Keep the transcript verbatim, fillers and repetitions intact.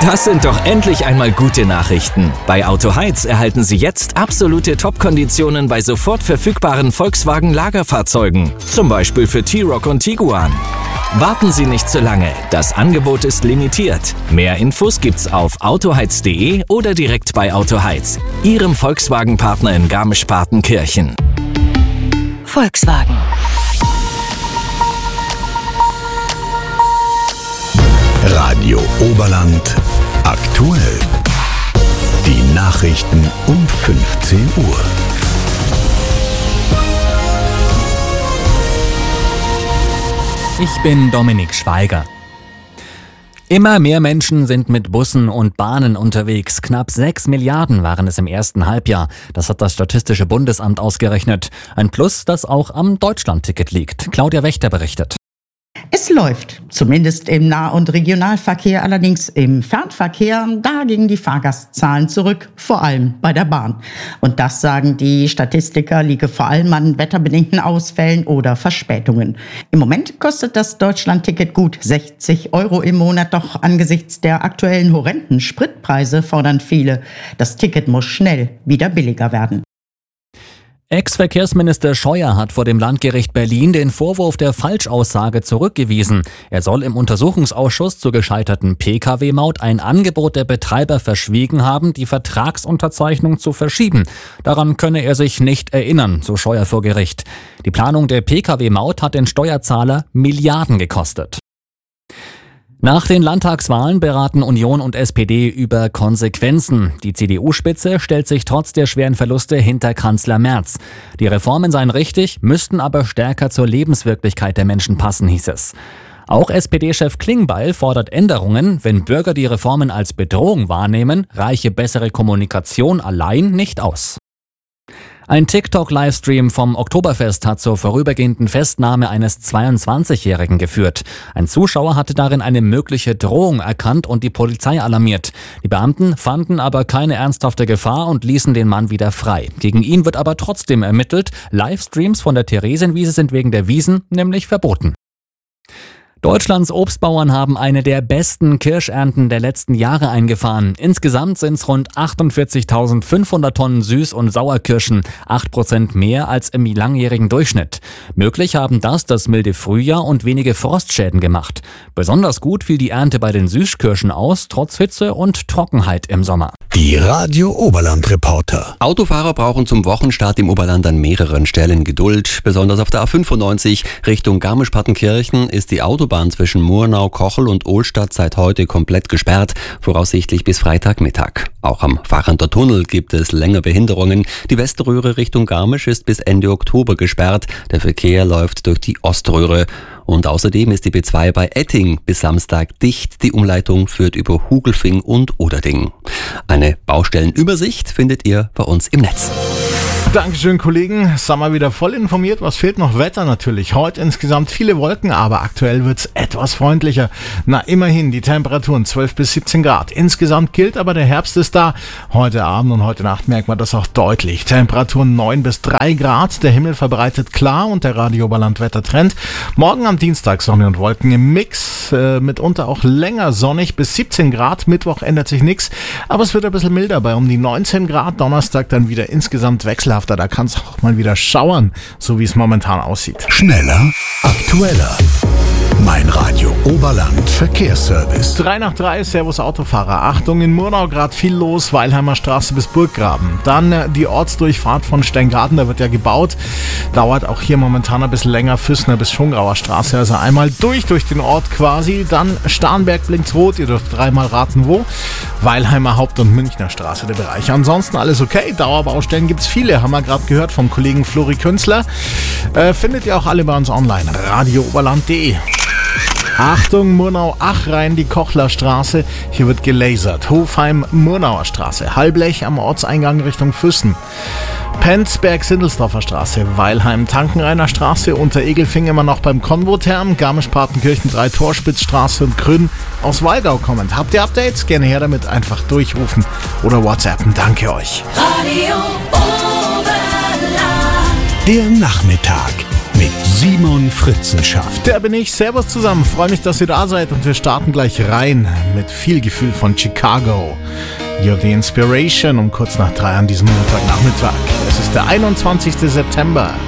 Das sind doch endlich einmal gute Nachrichten. Bei Autoheiz erhalten Sie jetzt absolute Top-Konditionen bei sofort verfügbaren Volkswagen-Lagerfahrzeugen. Zum Beispiel für T-Roc und Tiguan. Warten Sie nicht zu lange. Das Angebot ist limitiert. Mehr Infos gibt's auf autoheiz punkt de oder direkt bei Autoheiz, Ihrem Volkswagen-Partner in Garmisch-Partenkirchen. Volkswagen. Radio Oberland aktuell. Die Nachrichten um fünfzehn Uhr. Ich bin Dominik Schweiger. Immer mehr Menschen sind mit Bussen und Bahnen unterwegs. Knapp sechs Milliarden waren es im ersten Halbjahr. Das hat das Statistische Bundesamt ausgerechnet. Ein Plus, das auch am Deutschlandticket liegt. Claudia Wächter berichtet. Es läuft, zumindest im Nah- und Regionalverkehr, allerdings im Fernverkehr, da gingen die Fahrgastzahlen zurück, vor allem bei der Bahn. Und das, sagen die Statistiker, liege vor allem an wetterbedingten Ausfällen oder Verspätungen. Im Moment kostet das Deutschlandticket gut sechzig Euro im Monat, doch angesichts der aktuellen horrenden Spritpreise fordern viele, das Ticket muss schnell wieder billiger werden. Ex-Verkehrsminister Scheuer hat vor dem Landgericht Berlin den Vorwurf der Falschaussage zurückgewiesen. Er soll im Untersuchungsausschuss zur gescheiterten P K W-Maut ein Angebot der Betreiber verschwiegen haben, die Vertragsunterzeichnung zu verschieben. Daran könne er sich nicht erinnern, so Scheuer vor Gericht. Die Planung der P K W-Maut hat den Steuerzahler Milliarden gekostet. Nach den Landtagswahlen beraten Union und S P D über Konsequenzen. Die C D U-Spitze stellt sich trotz der schweren Verluste hinter Kanzler Merz. Die Reformen seien richtig, müssten aber stärker zur Lebenswirklichkeit der Menschen passen, hieß es. Auch S P D-Chef Klingbeil fordert Änderungen. Wenn Bürger die Reformen als Bedrohung wahrnehmen, reiche bessere Kommunikation allein nicht aus. Ein TikTok-Livestream vom Oktoberfest hat zur vorübergehenden Festnahme eines zweiundzwanzigjährigen geführt. Ein Zuschauer hatte darin eine mögliche Drohung erkannt und die Polizei alarmiert. Die Beamten fanden aber keine ernsthafte Gefahr und ließen den Mann wieder frei. Gegen ihn wird aber trotzdem ermittelt. Livestreams von der Theresienwiese sind wegen der Wiesen nämlich verboten. Deutschlands Obstbauern haben eine der besten Kirschernten der letzten Jahre eingefahren. Insgesamt sind es rund achtundvierzigtausendfünfhundert Tonnen Süß- und Sauerkirschen, acht Prozent mehr als im langjährigen Durchschnitt. Möglich haben das das milde Frühjahr und wenige Frostschäden gemacht. Besonders gut fiel die Ernte bei den Süßkirschen aus, trotz Hitze und Trockenheit im Sommer. Die Radio Oberland Reporter. Autofahrer brauchen zum Wochenstart im Oberland an mehreren Stellen Geduld. Besonders auf der A fünfundneunzig Richtung Garmisch-Partenkirchen ist die Autobahn zwischen Murnau, Kochel und Ohlstadt seit heute komplett gesperrt, voraussichtlich bis Freitagmittag. Auch am Fachander Tunnel gibt es länger Behinderungen. Die Weströhre Richtung Garmisch ist bis Ende Oktober gesperrt. Der Verkehr läuft durch die Oströhre. Und außerdem ist die B zwei bei Etting bis Samstag dicht. Die Umleitung führt über Hugelfing und Oderding. Eine Baustellenübersicht findet ihr bei uns im Netz. Dankeschön, Kollegen. Sind wir wieder voll informiert. Was fehlt noch? Wetter natürlich. Heute insgesamt viele Wolken, aber aktuell wird es etwas freundlicher. Na, immerhin die Temperaturen zwölf bis siebzehn Grad. Insgesamt gilt aber, der Herbst ist da. Heute Abend und heute Nacht merkt man das auch deutlich. Temperaturen neun bis drei Grad. Der Himmel verbreitet klar und der Radio Oberland Wettertrend. Morgen am Dienstag Sonne und Wolken im Mix. Äh, mitunter auch länger sonnig bis siebzehn Grad. Mittwoch ändert sich nichts, aber es wird ein bisschen milder bei um die neunzehn Grad. Donnerstag dann wieder insgesamt wechselhaft. Da kann es auch mal wieder schauern, so wie es momentan aussieht. Schneller, aktueller. Mein Radio Oberland Verkehrsservice. drei nach drei, Servus Autofahrer. Achtung, in Murnau gerade viel los, Weilheimer Straße bis Burggraben. Dann äh, die Ortsdurchfahrt von Steingarten, da wird ja gebaut. Dauert auch hier momentan ein bisschen länger, Füssner bis Schongauer Straße. Also einmal durch, durch den Ort quasi. Dann Starnberg blinkt rot, ihr dürft dreimal raten wo. Weilheimer Haupt- und Münchner Straße der Bereich. Ansonsten alles okay, Dauerbaustellen gibt es viele, haben wir gerade gehört vom Kollegen Flori Künzler. Äh, findet ihr auch alle bei uns online, radio oberland punkt de. Achtung, Murnau-Achrhein, die Kochlerstraße. Hier wird gelasert. Hofheim-Murnauer Straße. Halblech am Ortseingang Richtung Füssen. Penzberg-Sindelsdorfer Straße. Weilheim-Tankenreiner Straße. Unter Egelfing immer noch beim Konvotherm. Garmisch-Partenkirchen drei Torspitzstraße und Grün aus Wallgau kommend. Habt ihr Updates? Gerne her damit. Einfach durchrufen oder WhatsAppen. Danke euch. Radio Oberland. Der Nachmittag mit Simon Fritzenschaft. Der bin ich. Servus zusammen. Freue mich, dass ihr da seid und wir starten gleich rein mit viel Gefühl von Chicago. You're the Inspiration um kurz nach drei an diesem Montagnachmittag. Es ist der einundzwanzigster September.